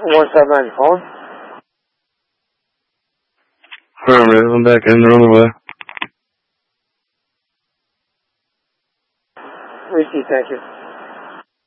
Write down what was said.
179 phone. Affirmative, I'm back in the other way. Repeat, thank you.